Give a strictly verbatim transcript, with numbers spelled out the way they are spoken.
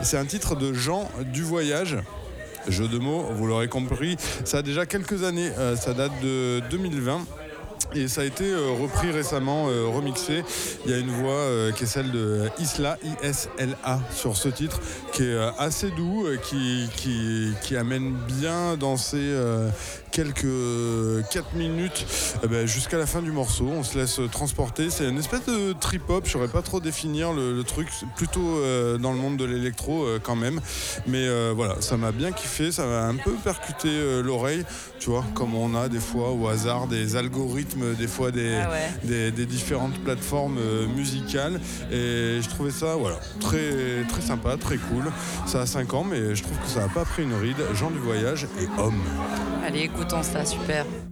C'est un titre de Jean du Voyage. Jeu de mots, vous l'aurez compris. Ça a déjà quelques années, euh, ça date de deux mille vingt. Et ça a été euh, repris récemment, euh, remixé. Il y a une voix euh, qui est celle de Isla, I S L A, sur ce titre, qui est euh, assez doux, euh, qui, qui, qui amène bien dans ces euh, quelques quatre minutes euh, ben, jusqu'à la fin du morceau. On se laisse transporter. C'est une espèce de trip-hop, je ne saurais pas trop définir le, le truc, c'est plutôt euh, dans le monde de l'électro euh, quand même. Mais euh, voilà, ça m'a bien kiffé, ça m'a un peu percuté euh, l'oreille, tu vois, comme on a des fois au hasard des algorithmes, des fois des, ah ouais. des, des différentes plateformes euh, musicales, et je trouvais ça voilà, très, très sympa, très cool. Ça a cinq ans, mais je trouve que ça n'a pas pris une ride. Jean du Voyage et Homme. Allez, écoutons ça, super.